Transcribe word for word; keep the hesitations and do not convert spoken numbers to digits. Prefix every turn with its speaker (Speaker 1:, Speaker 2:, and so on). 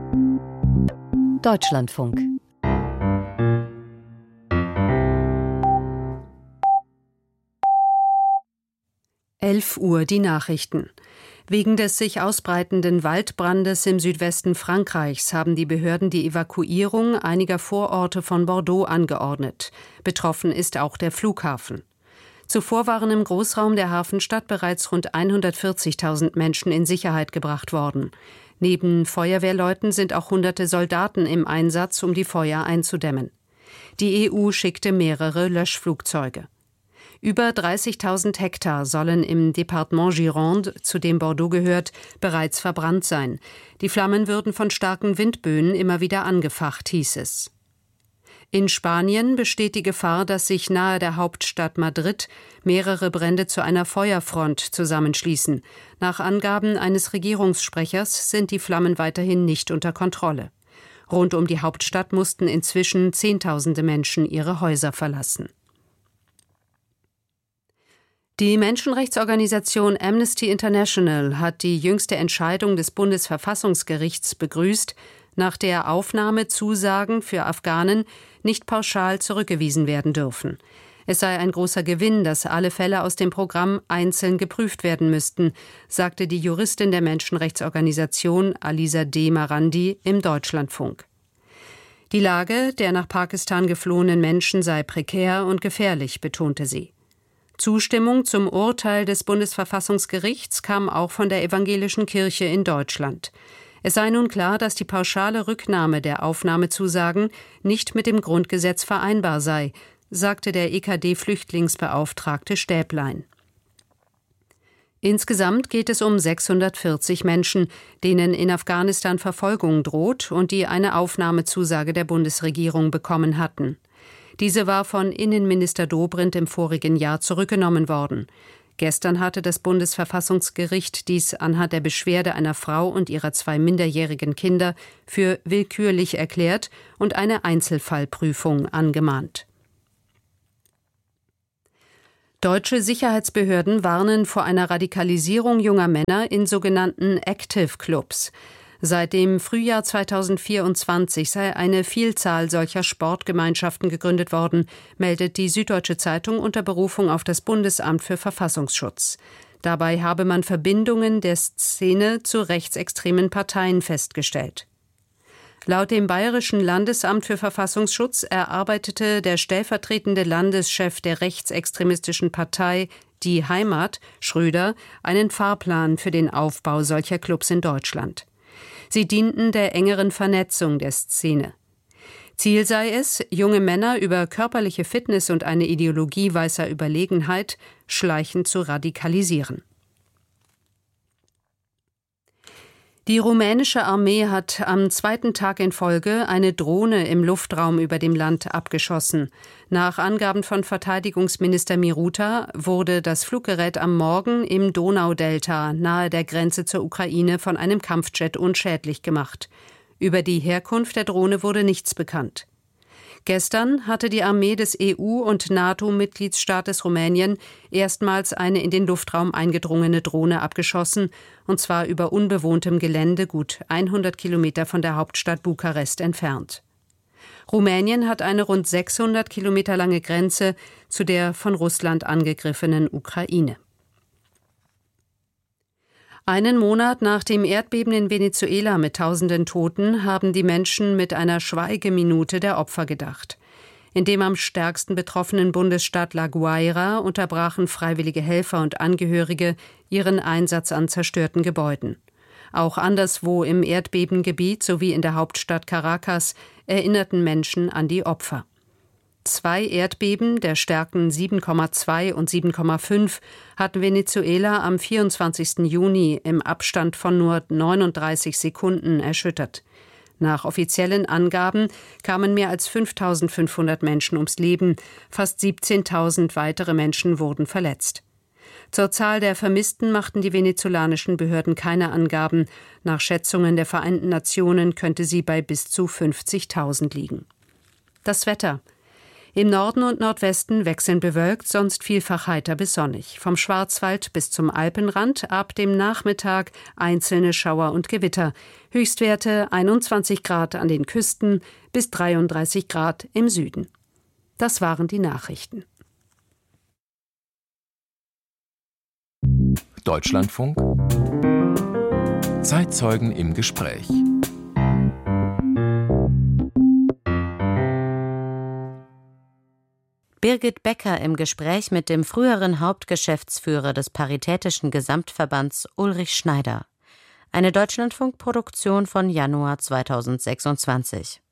Speaker 1: Deutschlandfunk.
Speaker 2: elf Uhr die Nachrichten. Wegen des sich ausbreitenden Waldbrandes im Südwesten Frankreichs haben die Behörden die Evakuierung einiger Vororte von Bordeaux angeordnet. Betroffen ist auch der Flughafen. Zuvor waren im Großraum der Hafenstadt bereits rund hundertvierzigtausend Menschen in Sicherheit gebracht worden. Neben Feuerwehrleuten sind auch hunderte Soldaten im Einsatz, um die Feuer einzudämmen. Die E U schickte mehrere Löschflugzeuge. Über dreißigtausend Hektar sollen im Departement Gironde, zu dem Bordeaux gehört, bereits verbrannt sein. Die Flammen würden von starken Windböen immer wieder angefacht, hieß es. In Spanien besteht die Gefahr, dass sich nahe der Hauptstadt Madrid mehrere Brände zu einer Feuerfront zusammenschließen. Nach Angaben eines Regierungssprechers sind die Flammen weiterhin nicht unter Kontrolle. Rund um die Hauptstadt mussten inzwischen Zehntausende Menschen ihre Häuser verlassen. Die Menschenrechtsorganisation Amnesty International hat die jüngste Entscheidung des Bundesverfassungsgerichts begrüßt, nach der Aufnahmezusagen für Afghanen nicht pauschal zurückgewiesen werden dürfen. Es sei ein großer Gewinn, dass alle Fälle aus dem Programm einzeln geprüft werden müssten, sagte die Juristin der Menschenrechtsorganisation Alisa D. Marandi im Deutschlandfunk. Die Lage der nach Pakistan geflohenen Menschen sei prekär und gefährlich, betonte sie. Zustimmung zum Urteil des Bundesverfassungsgerichts kam auch von der evangelischen Kirche in Deutschland. Es sei nun klar, dass die pauschale Rücknahme der Aufnahmezusagen nicht mit dem Grundgesetz vereinbar sei, sagte der E K D-Flüchtlingsbeauftragte Stäblein. Insgesamt geht es um sechshundertvierzig Menschen, denen in Afghanistan Verfolgung droht und die eine Aufnahmezusage der Bundesregierung bekommen hatten. Diese war von Innenminister Dobrindt im vorigen Jahr zurückgenommen worden. Gestern hatte das Bundesverfassungsgericht dies anhand der Beschwerde einer Frau und ihrer zwei minderjährigen Kinder für willkürlich erklärt und eine Einzelfallprüfung angemahnt. Deutsche Sicherheitsbehörden warnen vor einer Radikalisierung junger Männer in sogenannten Active Clubs. Seit dem Frühjahr zweitausendvierundzwanzig sei eine Vielzahl solcher Sportgemeinschaften gegründet worden, meldet die Süddeutsche Zeitung unter Berufung auf das Bundesamt für Verfassungsschutz. Dabei habe man Verbindungen der Szene zu rechtsextremen Parteien festgestellt. Laut dem Bayerischen Landesamt für Verfassungsschutz erarbeitete der stellvertretende Landeschef der rechtsextremistischen Partei Die Heimat, Schröder, einen Fahrplan für den Aufbau solcher Clubs in Deutschland. Sie dienten der engeren Vernetzung der Szene. Ziel sei es, junge Männer über körperliche Fitness und eine Ideologie weißer Überlegenheit schleichend zu radikalisieren. Die rumänische Armee hat am zweiten Tag in Folge eine Drohne im Luftraum über dem Land abgeschossen. Nach Angaben von Verteidigungsminister Miruta wurde das Fluggerät am Morgen im Donaudelta nahe der Grenze zur Ukraine von einem Kampfjet unschädlich gemacht. Über die Herkunft der Drohne wurde nichts bekannt. Gestern hatte die Armee des E U- und NATO-Mitgliedstaates Rumänien erstmals eine in den Luftraum eingedrungene Drohne abgeschossen, und zwar über unbewohntem Gelände gut hundert Kilometer von der Hauptstadt Bukarest entfernt. Rumänien hat eine rund sechshundert Kilometer lange Grenze zu der von Russland angegriffenen Ukraine. Einen Monat nach dem Erdbeben in Venezuela mit tausenden Toten haben die Menschen mit einer Schweigeminute der Opfer gedacht. In dem am stärksten betroffenen Bundesstaat La Guaira unterbrachen freiwillige Helfer und Angehörige ihren Einsatz an zerstörten Gebäuden. Auch anderswo im Erdbebengebiet sowie in der Hauptstadt Caracas erinnerten Menschen an die Opfer. Zwei Erdbeben der Stärken sieben Komma zwei und sieben Komma fünf hat Venezuela am vierundzwanzigsten Juni im Abstand von nur neununddreißig Sekunden erschüttert. Nach offiziellen Angaben kamen mehr als fünftausendfünfhundert Menschen ums Leben, fast siebzehntausend weitere Menschen wurden verletzt. Zur Zahl der Vermissten machten die venezolanischen Behörden keine Angaben. Nach Schätzungen der Vereinten Nationen könnte sie bei bis zu fünfzigtausend liegen. Das Wetter. Im Norden und Nordwesten wechselnd bewölkt, sonst vielfach heiter bis sonnig. Vom Schwarzwald bis zum Alpenrand ab dem Nachmittag einzelne Schauer und Gewitter. Höchstwerte einundzwanzig Grad an den Küsten bis dreiunddreißig Grad im Süden. Das waren die Nachrichten.
Speaker 1: Deutschlandfunk Zeitzeugen im Gespräch.
Speaker 3: Birgit Becker im Gespräch mit dem früheren Hauptgeschäftsführer des Paritätischen Gesamtverbands Ulrich Schneider. Eine Deutschlandfunk-Produktion von Januar zweitausendsechsundzwanzig.